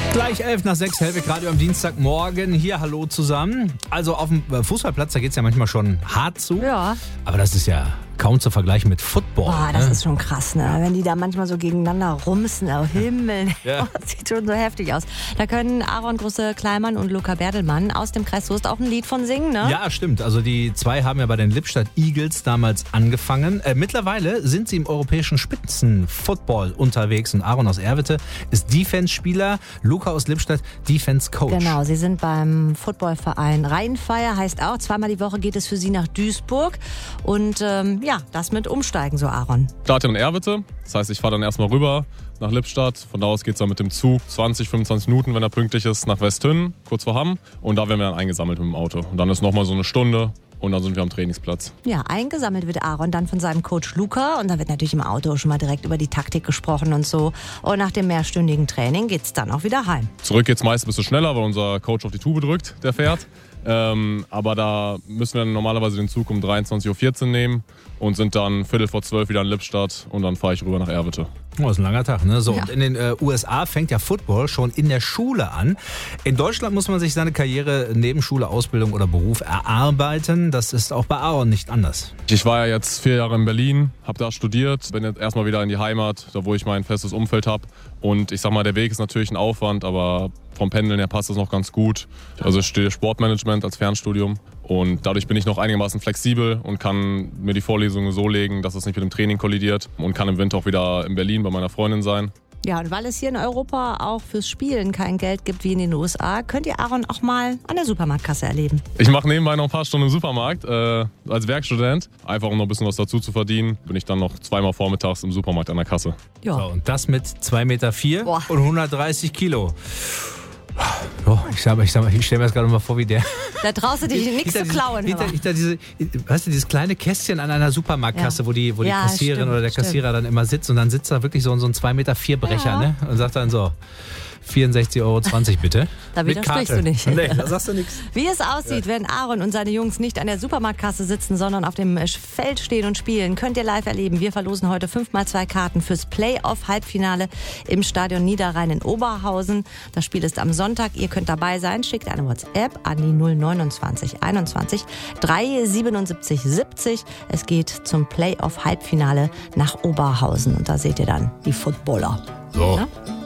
Gleich 11:05, Hellweg Radio am Dienstagmorgen. Hier, hallo zusammen. Also auf dem Fußballplatz, da geht es ja manchmal schon hart zu. Ja. Aber das ist ja kaum zu vergleichen mit Football. Boah, das ist schon krass, ne? Wenn die da manchmal so gegeneinander rumsen, oh Himmel. Ja. Das sieht schon so heftig aus. Da können Aaron Große-Kleimann und Luca Berdelmann aus dem Kreis Soest auch ein Lied von singen, ne? Ja, stimmt. Also die zwei haben ja bei den Lippstadt Eagles damals angefangen. Mittlerweile sind sie im europäischen Spitzenfootball unterwegs. Und Aaron aus Erwitte ist Defense-Spieler, Luca aus Lippstadt Defense-Coach. Genau, sie sind beim Footballverein Rheinfeier, heißt auch, zweimal die Woche geht es für sie nach Duisburg. Und ja, das mit Umsteigen, so Aaron. Starte in Erwitte, das heißt, ich fahre dann erstmal rüber nach Lippstadt. Von da aus geht es dann mit dem Zug 20, 25 Minuten, wenn er pünktlich ist, nach Westhünnen, kurz vor Hamm. Und da werden wir dann eingesammelt mit dem Auto. Und dann ist nochmal so eine Stunde und dann sind wir am Trainingsplatz. Ja, eingesammelt wird Aaron dann von seinem Coach Luca und da wird natürlich im Auto schon mal direkt über die Taktik gesprochen und so. Und nach dem mehrstündigen Training geht's dann auch wieder heim. Zurück geht's meist ein bisschen schneller, weil unser Coach auf die Tube drückt, der fährt. Aber da müssen wir normalerweise den Zug um 23:14 Uhr nehmen und sind dann 11:45 wieder in Lippstadt und dann fahre ich rüber nach Erwitte. Oh, das ist ein langer Tag, ne? So, Ja. und in den USA fängt ja Football schon in der Schule an. In Deutschland muss man sich seine Karriere neben Schule, Ausbildung oder Beruf erarbeiten. Das ist auch bei Aaron nicht anders. Ich war ja jetzt 4 Jahre in Berlin, habe da studiert, bin jetzt erstmal wieder in die Heimat, da wo ich mein festes Umfeld habe. Und ich sag mal, der Weg ist natürlich ein Aufwand, aber vom Pendeln her passt das noch ganz gut. Also ich studiere Sportmanagement als Fernstudium und dadurch bin ich noch einigermaßen flexibel und kann mir die Vorlesungen so legen, dass es nicht mit dem Training kollidiert und kann im Winter auch wieder in Berlin bei meiner Freundin sein. Ja, und weil es hier in Europa auch fürs Spielen kein Geld gibt wie in den USA, könnt ihr Aaron auch mal an der Supermarktkasse erleben. Ich mache nebenbei noch ein paar Stunden im Supermarkt als Werkstudent. Einfach um noch ein bisschen was dazu zu verdienen, bin ich dann noch zweimal vormittags im Supermarkt an der Kasse. Ja. So, und das mit 2,4 Meter Boah. und 130 Kilo. Oh, ich stelle mir das gerade mal vor, wie der... Da traust du dich nichts zu klauen. hör mal. Weißt du, dieses kleine Kästchen an einer Supermarktkasse, Ja. wo die Ja, Kassiererin stimmt, oder der Kassierer dann immer sitzt und dann sitzt da wirklich so ein 2,4 Meter Brecher, Ja. ne? Und sagt dann so, 64,20 € bitte. Da Mit widersprichst Karte. du nicht. Nee, da sagst du nichts. Wie es aussieht, wenn Aaron und seine Jungs nicht an der Supermarktkasse sitzen, sondern auf dem Feld stehen und spielen, könnt ihr live erleben. Wir verlosen heute 5x2 Karten fürs Playoff-Halbfinale im Stadion Niederrhein in Oberhausen. Das Spiel ist am Sonntag. Ihr könnt dabei sein. Schickt eine WhatsApp an die 029 21 377 70. Es geht zum Playoff-Halbfinale nach Oberhausen. Und da seht ihr dann die Footballer. So. Ja?